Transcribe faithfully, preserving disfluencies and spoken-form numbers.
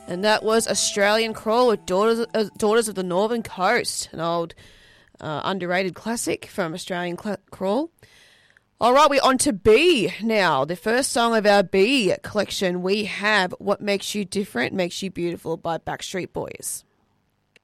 And that was Australian Crawl with Daughters, uh, Daughters of the Northern Coast, an old uh, underrated classic from Australian Cl- Crawl. All right, we're on to B now. The first song of our B collection, we have What Makes You Different Makes You Beautiful by Backstreet Boys.